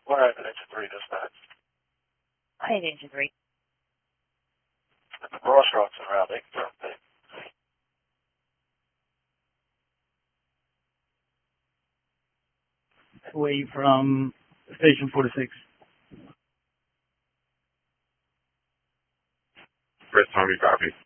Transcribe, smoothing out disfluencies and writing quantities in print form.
What happened, Engine 3 dispatch? I hate Engine 3. If the crossroads around, they can turn big. Away from Station 46. Chris, Tommy, copy.